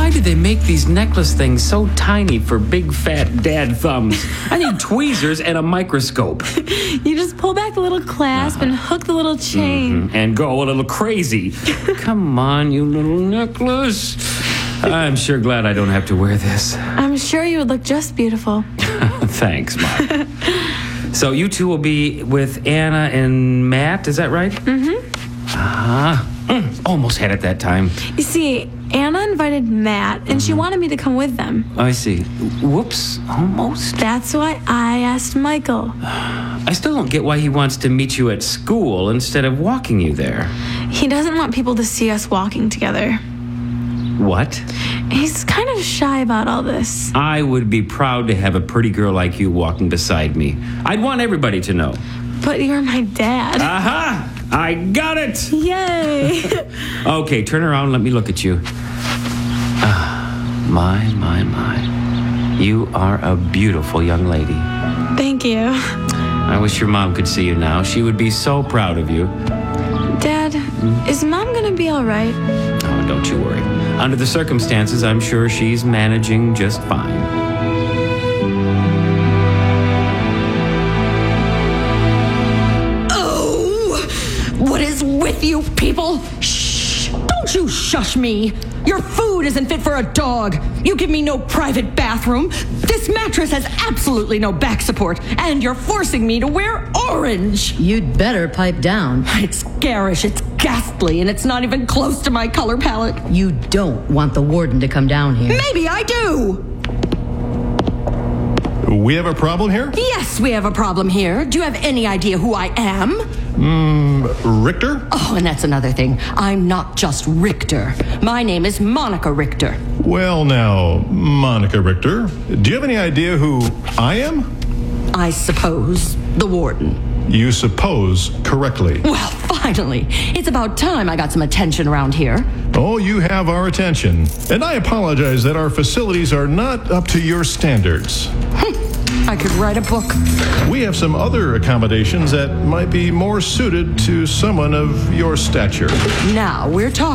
Why do they make these necklace things so tiny for big fat dad thumbs? I need tweezers and a microscope. You just pull back the little clasp and hook the little chain. And go a little crazy. Come on, you little necklace. I'm sure glad I don't have to wear this. I'm sure you would look just beautiful. Thanks, Mom. So you two will be with Anna and Matt, is that right? Almost had it that time. You see, Anna invited Matt, and she wanted me to come with them. I see. Whoops, almost. That's why I asked Michael. I still don't get why he wants to meet you at school instead of walking you there. He doesn't want people to see us walking together. What? He's kind of shy about all this. I would be proud to have a pretty girl like you walking beside me. I'd want everybody to know. But you're my dad. Aha! I got it! Yay! Okay, turn around and let me look at you. My. You are a beautiful young lady. Thank you. I wish your mom could see you now. She would be so proud of you. Dad, is Mom gonna be all right? Oh, don't you worry. Under the circumstances, I'm sure she's managing just fine. What is with you people? Shh! Don't you shush me! Your food isn't fit for a dog. You give me no private bathroom. This mattress has absolutely no back support. And you're forcing me to wear orange. You'd better pipe down. It's garish, it's ghastly, and it's not even close to my color palette. You don't want the warden to come down here. Maybe I do! We have a problem here? Yes, we have a problem here. Do you have any idea who I am? Richter? Oh, and that's another thing. I'm not just Richter. My name is Monica Richter. Well, now, Monica Richter, do you have any idea who I am? I suppose the warden. You suppose correctly. Well, finally. It's about time I got some attention around here. Oh, you have our attention. And I apologize that our facilities are not up to your standards. I could write a book. We have some other accommodations that might be more suited to someone of your stature. Now we're talking.